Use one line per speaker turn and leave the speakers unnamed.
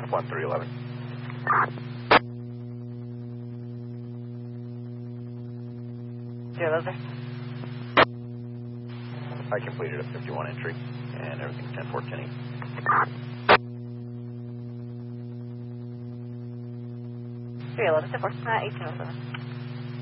1311.
Yeah, those are.
I completed a 51 entry, and everything's 10-4-10.
311, 1807.